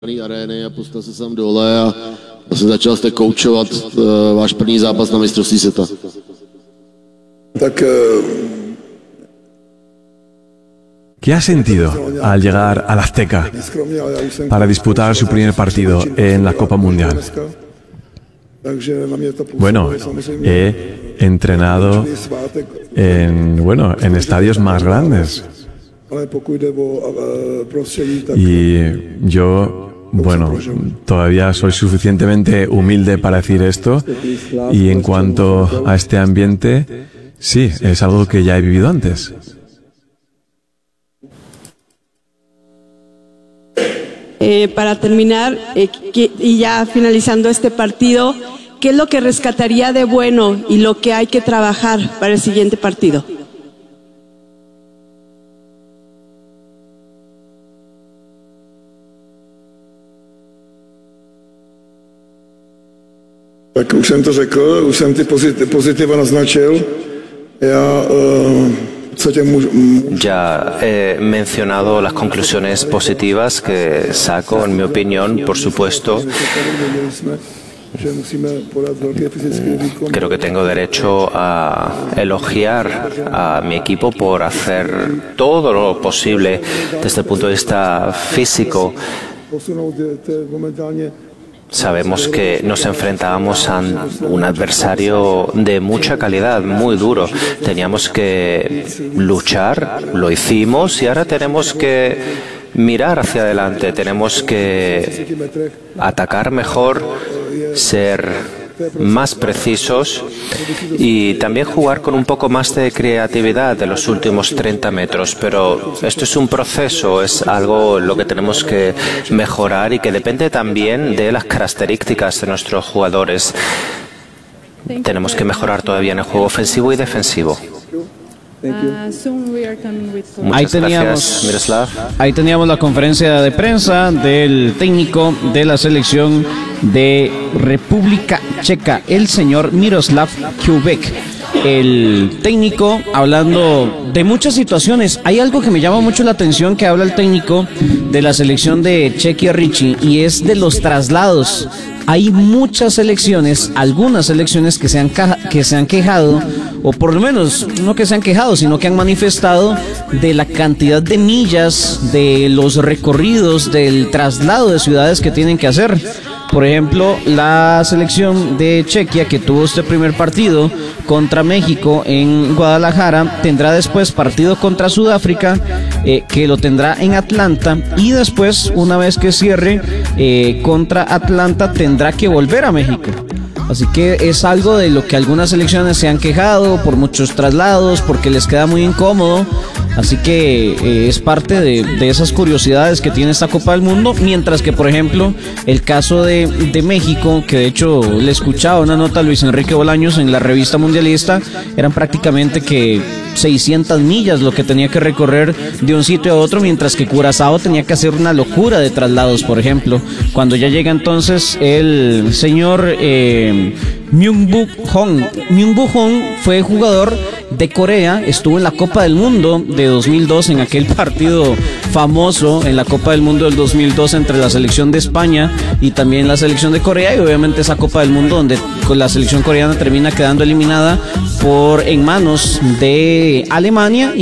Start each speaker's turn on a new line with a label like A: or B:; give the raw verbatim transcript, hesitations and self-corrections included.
A: arény a pustil se sem dole a vlastně začal jste koučovat uh, váš první zápas na mistrovství světa.
B: Tak
C: ¿Qué ha sentido al llegar al Azteca para disputar su primer partido en la Copa Mundial? Bueno, he entrenado en, bueno, en estadios más grandes. Y yo, bueno, todavía soy suficientemente humilde para decir esto. Y en cuanto a este ambiente, sí, es algo que ya he vivido antes.
D: Eh, para terminar, eh, que, y ya finalizando este partido, ¿qué es lo que rescataría de bueno y lo que hay que trabajar para el siguiente partido?
B: Tak už jsem to řekl, už jsem ty pozitiva naznačil. Já uh...
E: Ya he mencionado las conclusiones positivas que saco, en mi opinión, por supuesto. Creo que tengo derecho a elogiar a mi equipo por hacer todo lo posible desde el punto de vista físico. Sabemos que nos enfrentábamos a un adversario de mucha calidad, muy duro. Teníamos que luchar, lo hicimos y ahora tenemos que mirar hacia adelante. Tenemos que atacar mejor, ser más precisos y también jugar con un poco más de creatividad de los últimos treinta metros. Pero esto es un proceso, es algo en lo que tenemos que mejorar y que depende también de las características de nuestros jugadores. Tenemos que mejorar todavía en el juego ofensivo y defensivo.
F: Ahí teníamos, Miroslav. Ahí teníamos la conferencia de prensa del técnico de la selección de República Checa, el señor Miroslav Kubek. El técnico hablando de muchas situaciones. Hay algo que me llama mucho la atención que habla el técnico de la selección de Chequia Richie y es de los traslados. Hay muchas selecciones, algunas selecciones que se han que se han quejado, o por lo menos no que se han quejado, sino que han manifestado de la cantidad de millas, de los recorridos, del traslado de ciudades que tienen que hacer. Por ejemplo, la selección de Chequia, que tuvo este primer partido contra México en Guadalajara, tendrá después partido contra Sudáfrica, eh, que lo tendrá en Atlanta, y después, una vez que cierre eh, contra Atlanta, tendrá que volver a México. Así que es algo de lo que algunas selecciones se han quejado por muchos traslados, porque les queda muy incómodo. Así que eh, es parte de, de esas curiosidades que tiene esta Copa del Mundo. Mientras que, por ejemplo, el caso de, de México, que de hecho le escuchaba una nota a Luis Enrique Bolaños en la revista Mundialista, eran prácticamente que seiscientas millas lo que tenía que recorrer de un sitio a otro, mientras que Curazao tenía que hacer una locura de traslados, por ejemplo. Cuando ya llega entonces el señor eh, Myung-Boo Hong. Myung-Boo Hong fue jugador de Corea, estuvo en la Copa del Mundo de dos mil dos, en aquel partido famoso en la Copa del Mundo del dos mil dos entre la selección de España y también la selección de Corea, y obviamente esa Copa del Mundo donde con la selección coreana termina quedando eliminada por en manos de Alemania. Y